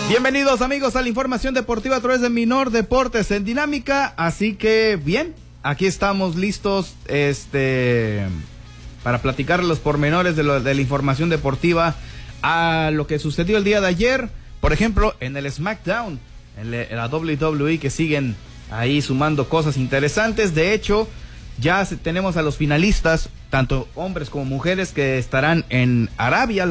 Bienvenidos amigos a la información deportiva a través de Minor Deportes en Dinámica. Así que bien, aquí estamos listos para platicar los pormenores de la información deportiva a lo que sucedió el día de ayer. Por ejemplo, en el SmackDown, en la WWE, que siguen ahí sumando cosas interesantes. De hecho, ya tenemos a los finalistas, tanto hombres como mujeres, que estarán en Arabia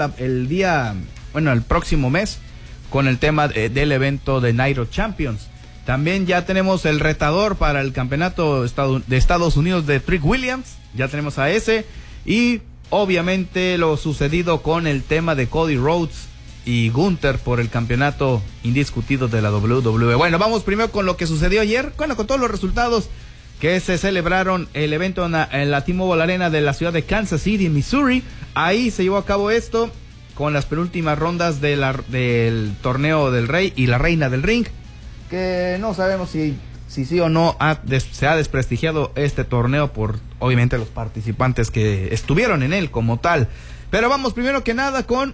el próximo mes, con el tema del evento de Nitro Champions. También ya tenemos el retador para el campeonato de Estados Unidos de Trick Williams, ya tenemos a ese, y obviamente lo sucedido con el tema de Cody Rhodes y Gunther por el campeonato indiscutido de la WWE. Bueno, vamos primero con lo que sucedió ayer, con todos los resultados que se celebraron el evento en la T-Mobile Arena de la ciudad de Kansas City, Missouri. Ahí se llevó a cabo esto con las penúltimas rondas del torneo del Rey y la Reina del Ring, que no sabemos si sí o no se ha desprestigiado este torneo por, obviamente, los participantes que estuvieron en él como tal. Pero vamos primero que nada con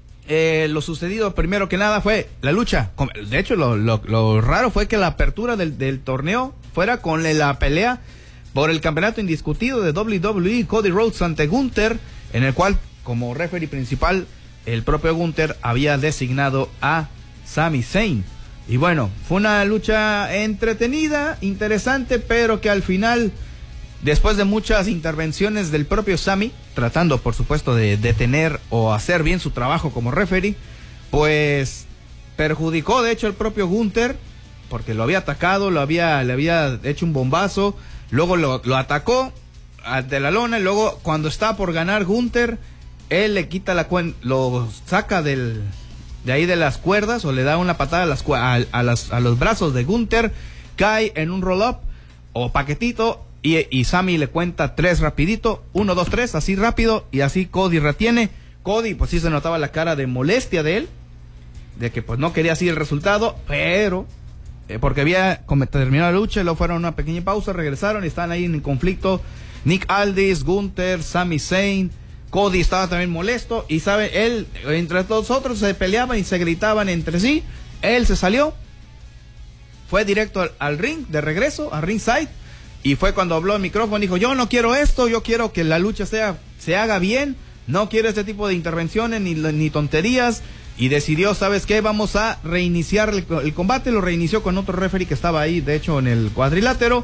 lo sucedido. Primero que nada fue la lucha. De hecho, lo raro fue que la apertura del torneo fuera con la pelea por el campeonato indiscutido de WWE, Cody Rhodes ante Gunther, en el cual, como referee principal, el propio Gunther había designado a Sami Zayn. Y bueno, fue una lucha entretenida, interesante, pero que al final, después de muchas intervenciones del propio Sami, tratando por supuesto de detener o hacer bien su trabajo como referee, pues perjudicó de hecho al propio Gunther, porque lo había atacado, le había hecho un bombazo, luego lo atacó de la lona, y luego cuando está por ganar Gunther, él le quita lo saca de ahí de las cuerdas, o le da una patada a los brazos de Gunther, cae en un roll-up o paquetito, y Sami le cuenta 3 rapidito, 1, 2, 3, así rápido, y así Cody retiene. Cody, pues sí se notaba la cara de molestia de él, de que pues no quería así el resultado, pero porque había terminado la lucha, y luego fueron a una pequeña pausa, regresaron y estaban ahí en conflicto Nick Aldis, Gunther, Sami Zayn. Cody estaba también molesto, y él, entre los otros se peleaban y se gritaban entre sí. Él se salió, fue directo al ring, de regreso, a ringside, y fue cuando habló el micrófono, dijo: yo no quiero esto, yo quiero que la lucha se haga bien, no quiero este tipo de intervenciones ni tonterías, y decidió, ¿sabes qué? Vamos a reiniciar el combate. Lo reinició con otro referee que estaba ahí, de hecho, en el cuadrilátero,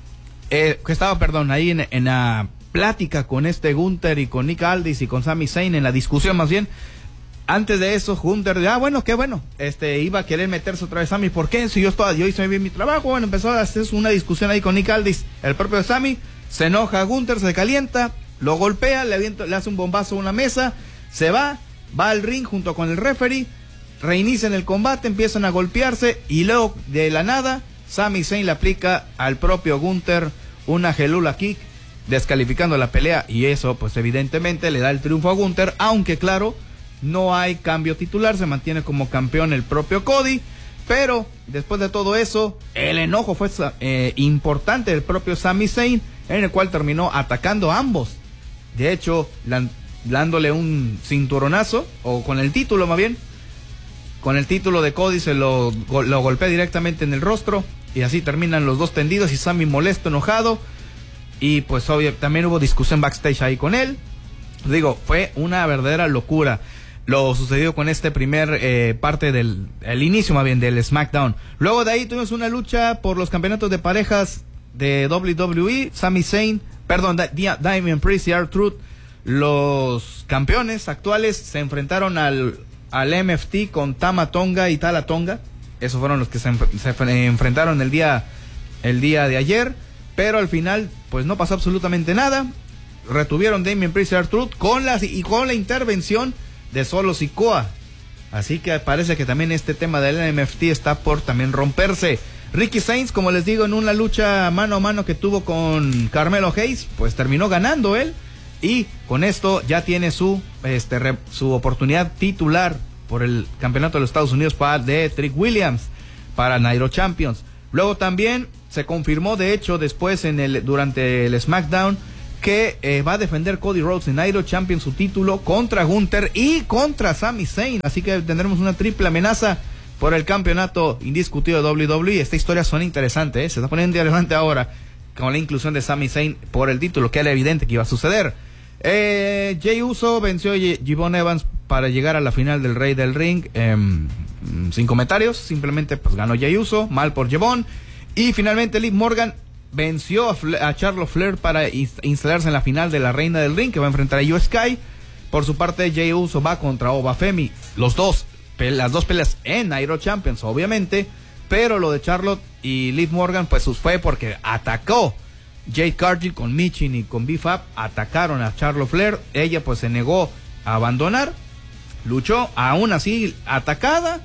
ahí en la plática con Gunther y con Nick Aldis y con Sami Zayn, en la discusión más bien. Antes de eso, Gunther, qué bueno, iba a querer meterse otra vez Sami. ¿Por qué? Si yo hice bien mi trabajo. Bueno, empezó a hacer una discusión ahí con Nick Aldis. El propio Sami se enoja a Gunther, se calienta, lo golpea, le hace un bombazo a una mesa, se va al ring junto con el referee, reinician el combate, empiezan a golpearse, y luego de la nada Sami Zayn le aplica al propio Gunther una Helluva Kick, descalificando la pelea, y eso pues evidentemente le da el triunfo a Gunther, aunque claro, no hay cambio titular, se mantiene como campeón el propio Cody. Pero después de todo eso, el enojo fue importante del propio Sami Zayn, en el cual terminó atacando a ambos, de hecho dándole un cinturonazo, o con el título más bien, con el título de Cody se lo golpea directamente en el rostro, y así terminan los dos tendidos, y Sami molesto, enojado. Y pues obvio, también hubo discusión backstage ahí con él. Digo, fue una verdadera locura lo sucedido con primer parte del inicio más bien del SmackDown. Luego de ahí tuvimos una lucha por los campeonatos de parejas de WWE. Damian Priest y R-Truth, los campeones actuales, se enfrentaron al MFT con Tama Tonga y Tala Tonga. Esos fueron los que se enfrentaron el día de ayer. Pero al final, pues no pasó absolutamente nada. Retuvieron Damian Priest y R-Truth con la intervención de Solo Sikoa. Así que parece que también este tema del MFT está por también romperse. Ricky Sainz, como les digo, en una lucha mano a mano que tuvo con Carmelo Hayes, pues terminó ganando él. Y con esto ya tiene su oportunidad titular por el campeonato de los Estados Unidos de Trick Williams para Nitro Champions. Luego también se confirmó, de hecho, después durante el SmackDown, que va a defender Cody Rhodes en Nitro Champions su título contra Gunther y contra Sami Zayn. Así que tendremos una triple amenaza por el campeonato indiscutido de WWE. Esta historia suena interesante, se está poniendo interesante ahora con la inclusión de Sami Zayn por el título, que era evidente que iba a suceder. Jey Uso venció a Gibbon Evans para llegar a la final del Rey del Ring. Sin comentarios, simplemente pues ganó Jey Uso, mal por Gibbon. Y finalmente Liv Morgan venció a Charlotte Flair para instalarse en la final de la Reina del Ring, que va a enfrentar a Io Sky. Por su parte, Jey Uso va contra Ova Femi. Las dos peleas en Nairo Champions, obviamente. Pero lo de Charlotte y Liv Morgan, pues fue porque atacó Jade Cargill con Michin y con B-Fab. Atacaron a Charlotte Flair. Ella pues se negó a abandonar. Luchó, aún así atacada.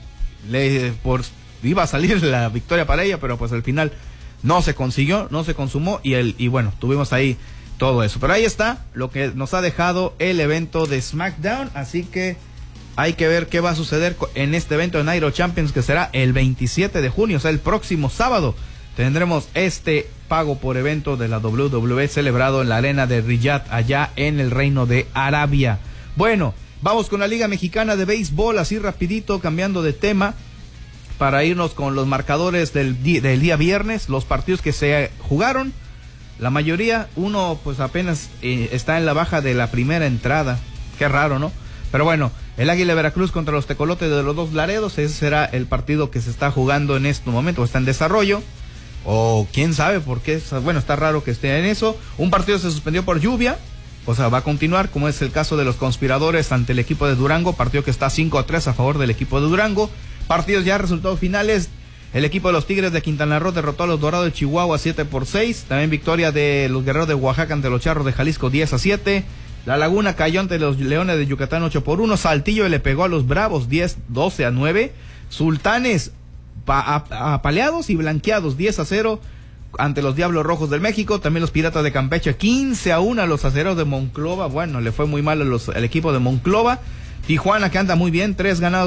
Iba a salir la victoria para ella, pero pues al final no se consiguió, no se consumó. Y bueno, tuvimos ahí todo eso. Pero ahí está lo que nos ha dejado el evento de SmackDown. Así que hay que ver qué va a suceder en este evento de Nairo Champions, que será el 27 de junio, o sea, el próximo sábado. Tendremos este pago por evento de la WWE celebrado en la arena de Riyadh, allá en el Reino de Arabia. Bueno, vamos con la Liga Mexicana de Béisbol, así rapidito, cambiando de tema, para irnos con los marcadores del día viernes, los partidos que se jugaron. La mayoría, uno pues apenas está en la baja de la primera entrada. Qué raro, ¿no? Pero bueno, el Águila de Veracruz contra los Tecolotes de los Dos Laredos, ese será el partido que se está jugando en este momento, está en desarrollo, o quién sabe por qué, bueno, está raro que esté en eso. Un partido se suspendió por lluvia, o sea, va a continuar, como es el caso de los Conspiradores ante el equipo de Durango, partido que está 5-3 a favor del equipo de Durango. Partidos ya, resultados finales: el equipo de los Tigres de Quintana Roo derrotó a los Dorados de Chihuahua 7-6, también victoria de los Guerreros de Oaxaca ante los Charros de Jalisco 10-7, La Laguna cayó ante los Leones de Yucatán 8-1, Saltillo le pegó a los Bravos 12-9, Sultanes apaleados y blanqueados 10-0 ante los Diablos Rojos del México, también los Piratas de Campeche 15-1 a los Acereros de Monclova. Bueno, le fue muy mal al equipo de Monclova. Tijuana, que anda muy bien,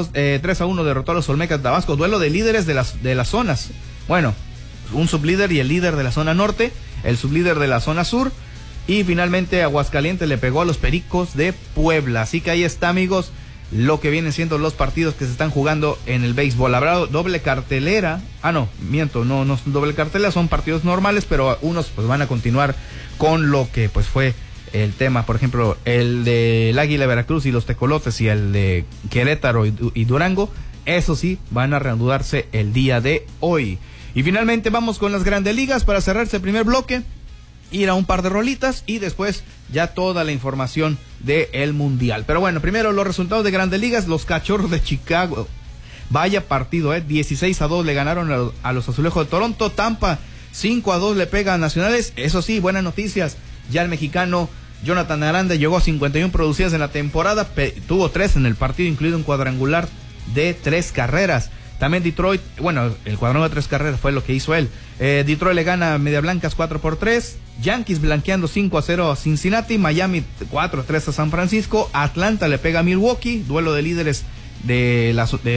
3-1 derrotó a los Olmecas de Tabasco. Duelo de líderes de las zonas. Bueno, un sublíder y el líder de la zona norte, el sublíder de la zona sur. Y finalmente Aguascalientes le pegó a los Pericos de Puebla. Así que ahí está, amigos, lo que vienen siendo los partidos que se están jugando en el béisbol. Habrá doble cartelera. No son doble cartelera, son partidos normales, pero unos pues van a continuar con lo que pues fue el tema. Por ejemplo, el del Águila de Veracruz y los Tecolotes, y el de Querétaro y Durango, eso sí, van a reanudarse el día de hoy. Y finalmente vamos con las Grandes Ligas para cerrar este primer bloque, ir a un par de rolitas y después ya toda la información del Mundial. Pero bueno, primero los resultados de Grandes Ligas. Los Cachorros de Chicago, vaya partido, 16-2 le ganaron a los Azulejos de Toronto. Tampa 5-2 le pega a Nacionales. Eso sí, buenas noticias, ya el mexicano Jonathan Aranda llegó a 51 producidas en la temporada, tuvo 3 en el partido, incluido un cuadrangular de 3 carreras. También Detroit, bueno, el cuadrangular de 3 carreras fue lo que hizo él. Detroit le gana a Media Blancas 4-3, Yankees blanqueando 5-0 a Cincinnati, Miami 4-3 a San Francisco, Atlanta le pega a Milwaukee, duelo de líderes de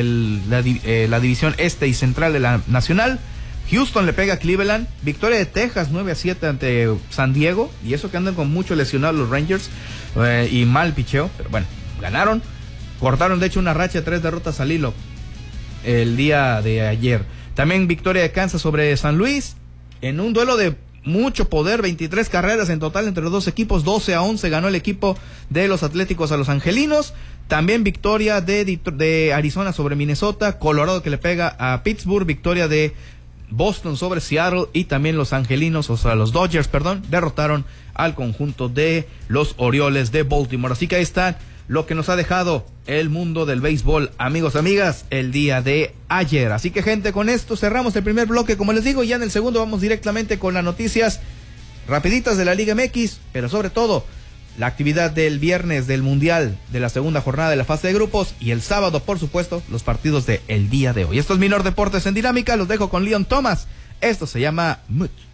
la división este y central de la Nacional. Houston le pega a Cleveland, victoria de Texas 9-7 ante San Diego, y eso que andan con mucho lesionados los Rangers y mal picheo, pero bueno, ganaron, cortaron de hecho una racha de 3 derrotas al hilo el día de ayer. También victoria de Kansas sobre San Luis, en un duelo de mucho poder, 23 carreras en total entre los dos equipos, 12-11 ganó el equipo de los Atléticos a los Angelinos. También victoria de Arizona sobre Minnesota, Colorado que le pega a Pittsburgh, victoria de Boston sobre Seattle, y también los Angelinos, o sea los Dodgers, derrotaron al conjunto de los Orioles de Baltimore. Así que ahí está lo que nos ha dejado el mundo del béisbol, amigos, amigas, el día de ayer. Así que, gente, con esto cerramos el primer bloque, como les digo, y ya en el segundo vamos directamente con las noticias rapiditas de la Liga MX, pero sobre todo la actividad del viernes del Mundial, de la segunda jornada de la fase de grupos, y el sábado, por supuesto, los partidos del día de hoy. Esto es Minor Deportes en Dinámica, los dejo con Leon Thomas. Esto se llama Mood.